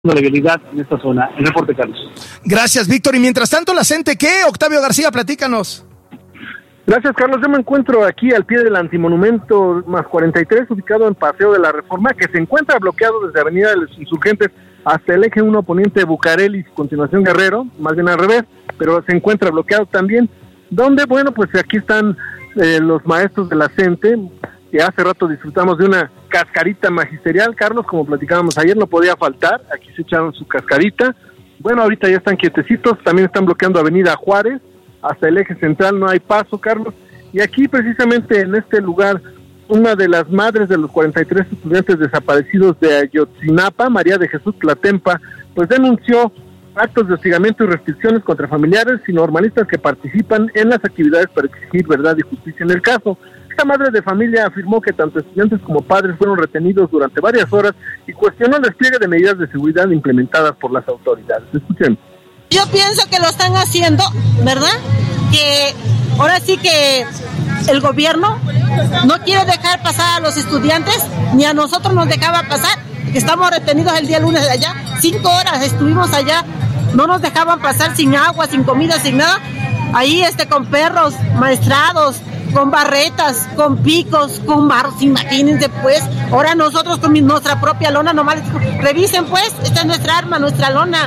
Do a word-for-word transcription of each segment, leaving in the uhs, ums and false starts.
legalidad en esta zona. El reporte, Carlos. Gracias, Víctor. Y mientras tanto, ¿la gente qué? Octavio García, platícanos. Gracias, Carlos. Yo me encuentro aquí al pie del antimonumento más cuarenta y tres, ubicado en Paseo de la Reforma, que se encuentra bloqueado desde Avenida de los Insurgentes hasta el eje uno poniente Bucareli, continuación Guerrero, más bien al revés, pero se encuentra bloqueado también, donde, bueno, pues aquí están eh, los maestros de la C E N T E, que hace rato disfrutamos de una cascarita magisterial, Carlos, como platicábamos ayer, no podía faltar, aquí se echaron su cascarita. Bueno, ahorita ya están quietecitos, también están bloqueando Avenida Juárez, hasta el eje central no hay paso, Carlos, y aquí precisamente en este lugar, una de las madres de los cuarenta y tres estudiantes desaparecidos de Ayotzinapa, María de Jesús Tlatempa, pues denunció actos de hostigamiento y restricciones contra familiares y normalistas que participan en las actividades para exigir verdad y justicia en el caso. Esta madre de familia afirmó que tanto estudiantes como padres fueron retenidos durante varias horas y cuestionó el despliegue de medidas de seguridad implementadas por las autoridades. Escuchen. Yo pienso que lo están haciendo, ¿verdad? Que ahora sí que el gobierno no quiere dejar pasar a los estudiantes, ni a nosotros nos dejaba pasar, que estamos retenidos el día lunes de allá, cinco horas estuvimos allá, no nos dejaban pasar sin agua, sin comida, sin nada, ahí este con perros maestrados, con barretas, con picos, con barros, imagínense pues, ahora nosotros con mi, nuestra propia lona, nomás revisen pues, esta es nuestra arma, nuestra lona.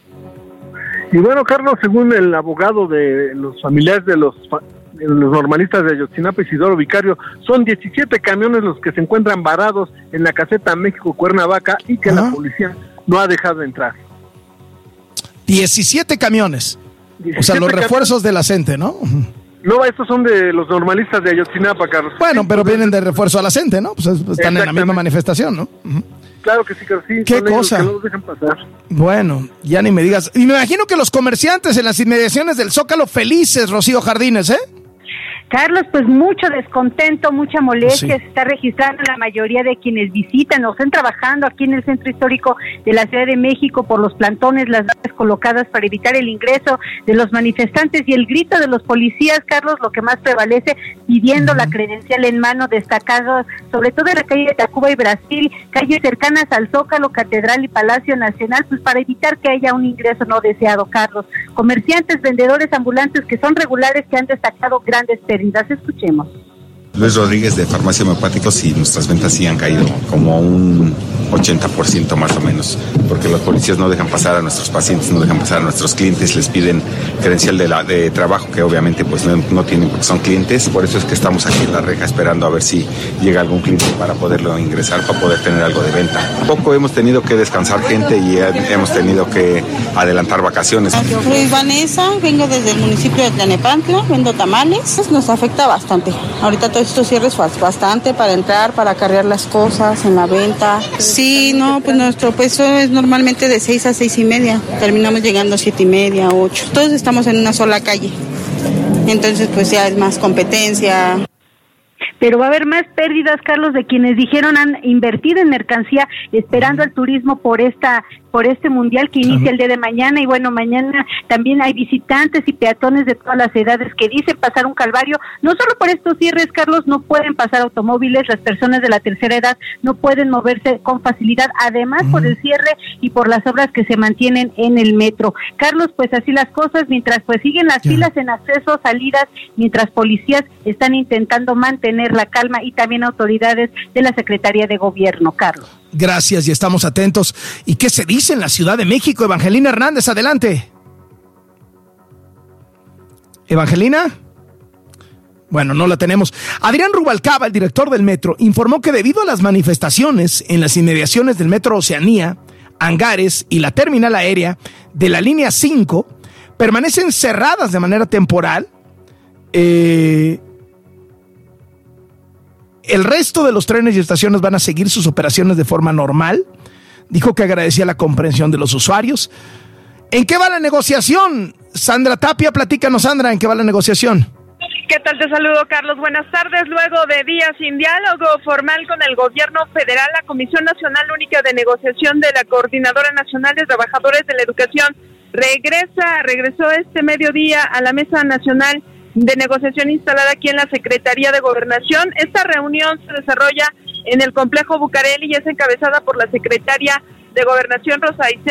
Y bueno, Carlos, según el abogado de los familiares de los, de los normalistas de Ayotzinapa, Isidoro Vicario, son diecisiete camiones los que se encuentran varados en la caseta México-Cuernavaca y que ¿Ah? la policía no ha dejado entrar. diecisiete camiones, diecisiete o sea, los camiones. Refuerzos de la C E N T E, ¿no? No, estos son de los normalistas de Ayotzinapa, Carlos. Bueno, pero vienen de refuerzo a la C E N T E, ¿no? Pues están en la misma manifestación, ¿no? Uh-huh. Claro que sí, Carlos, sí. ¿Qué cosa? Que no nos dejan pasar. Bueno, ya ni me digas. Y me imagino que los comerciantes en las inmediaciones del Zócalo felices, Rocío Jardines, ¿eh? Carlos, pues mucho descontento, mucha molestia, sí. Se está registrando la mayoría de quienes visitan o están trabajando aquí en el centro histórico de la Ciudad de México por los plantones, las vallas colocadas para evitar el ingreso de los manifestantes y el grito de los policías, Carlos, lo que más prevalece, pidiendo uh-huh. la credencial en mano, destacado sobre todo en la calle de Tacuba y Brasil, calles cercanas al Zócalo, Catedral y Palacio Nacional, pues para evitar que haya un ingreso no deseado, Carlos. Comerciantes, vendedores ambulantes que son regulares que han destacado grandes pérdidas. Escuchemos. Luis Rodríguez de Farmacia Homeopáticos, y nuestras ventas sí han caído como un ochenta por ciento más o menos, porque los policías no dejan pasar a nuestros pacientes, no dejan pasar a nuestros clientes, les piden credencial de, la, de trabajo que obviamente pues no, no tienen porque son clientes, por eso es que estamos aquí en la reja esperando a ver si llega algún cliente para poderlo ingresar, para poder tener algo de venta. Poco hemos tenido que descansar gente y hemos tenido que adelantar vacaciones. Soy Vanessa, vengo desde el municipio de Tlanepantla, vendo tamales, nos afecta bastante. Ahorita todo estos cierres bastante para entrar, para cargar las cosas en la venta. Sí, no, pues nuestro peso es normalmente de seis a seis y media. Terminamos llegando a siete y media, ocho. Todos estamos en una sola calle. Entonces, pues ya es más competencia. Pero va a haber más pérdidas, Carlos, de quienes dijeron han invertido en mercancía esperando el turismo por esta por este mundial que inicia el día de mañana. Y bueno, mañana también hay visitantes y peatones de todas las edades que dicen pasar un calvario, no solo por estos cierres, Carlos, no pueden pasar automóviles, las personas de la tercera edad no pueden moverse con facilidad, además uh-huh. por el cierre y por las obras que se mantienen en el metro. Carlos, pues así las cosas, mientras pues siguen las yeah. filas en acceso, salidas, mientras policías están intentando mantener la calma y también autoridades de la Secretaría de Gobierno, Carlos. Gracias, y estamos atentos. ¿Y qué se dice en la Ciudad de México? Evangelina Hernández, adelante. ¿Evangelina? Bueno, no la tenemos. Adrián Rubalcaba, el director del metro, informó que debido a las manifestaciones en las inmediaciones del metro Oceanía, Hangares y la terminal aérea de la línea cinco, permanecen cerradas de manera temporal. Eh... El resto de los trenes y estaciones van a seguir sus operaciones de forma normal. Dijo que agradecía la comprensión de los usuarios. ¿En qué va la negociación? Sandra Tapia, platícanos, Sandra, ¿en qué va la negociación? ¿Qué tal? Te saludo, Carlos. Buenas tardes. Luego de días sin diálogo formal con el gobierno federal, la Comisión Nacional Única de Negociación de la Coordinadora Nacional de Trabajadores de la Educación regresa, regresó este mediodía a la Mesa Nacional de negociación instalada aquí en la Secretaría de Gobernación. Esta reunión se desarrolla en el complejo Bucareli y es encabezada por la secretaria de Gobernación, Rosa Isela